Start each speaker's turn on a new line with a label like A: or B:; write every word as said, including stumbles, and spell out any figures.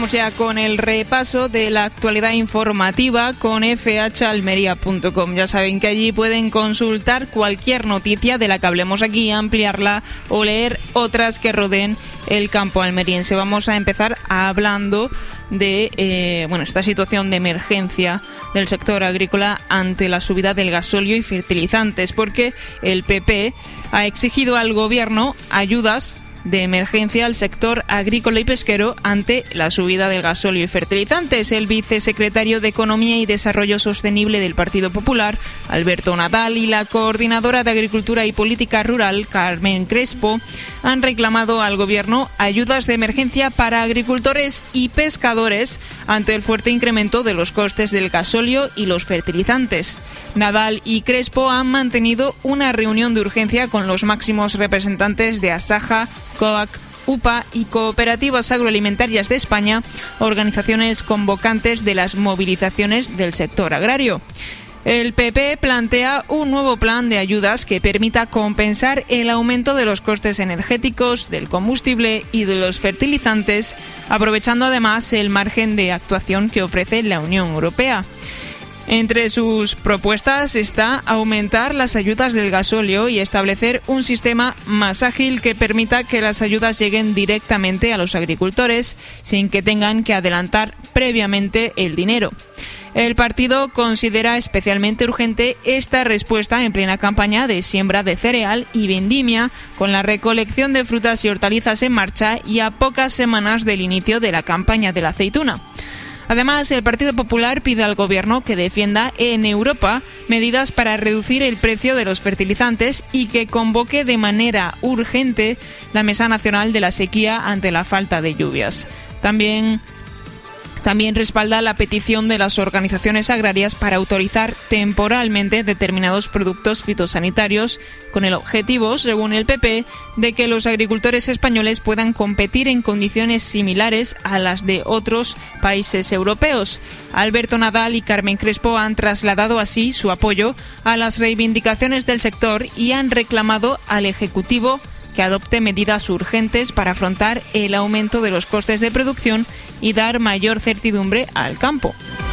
A: Vamos ya con el repaso de la actualidad informativa con f h almería punto com. Ya saben que allí pueden consultar cualquier noticia de la que hablemos aquí, ampliarla o leer otras que rodeen el campo almeriense. Vamos a empezar hablando de eh, bueno esta situación de emergencia del sector agrícola ante la subida del gasóleo y fertilizantes, porque el P P ha exigido al gobierno ayudas de emergencia al sector agrícola y pesquero ante la subida del gasóleo y fertilizantes. El vicesecretario de Economía y Desarrollo Sostenible del Partido Popular, Alberto Nadal, y la coordinadora de Agricultura y Política Rural, Carmen Crespo, han reclamado al gobierno ayudas de emergencia para agricultores y pescadores ante el fuerte incremento de los costes del gasóleo y los fertilizantes. Nadal y Crespo han mantenido una reunión de urgencia con los máximos representantes de Asaja, C O A C, U P A y Cooperativas Agroalimentarias de España, organizaciones convocantes de las movilizaciones del sector agrario. El P P plantea un nuevo plan de ayudas que permita compensar el aumento de los costes energéticos, del combustible y de los fertilizantes, aprovechando además el margen de actuación que ofrece la Unión Europea. Entre sus propuestas está aumentar las ayudas del gasóleo y establecer un sistema más ágil que permita que las ayudas lleguen directamente a los agricultores sin que tengan que adelantar previamente el dinero. El partido considera especialmente urgente esta respuesta en plena campaña de siembra de cereal y vendimia, con la recolección de frutas y hortalizas en marcha y a pocas semanas del inicio de la campaña de la aceituna. Además, el Partido Popular pide al Gobierno que defienda en Europa medidas para reducir el precio de los fertilizantes y que convoque de manera urgente la Mesa Nacional de la Sequía ante la falta de lluvias. También... También respalda la petición de las organizaciones agrarias para autorizar temporalmente determinados productos fitosanitarios con el objetivo, según el P P, de que los agricultores españoles puedan competir en condiciones similares a las de otros países europeos. Alberto Nadal y Carmen Crespo han trasladado así su apoyo a las reivindicaciones del sector y han reclamado al Ejecutivo que adopte medidas urgentes para afrontar el aumento de los costes de producción y dar mayor certidumbre al campo.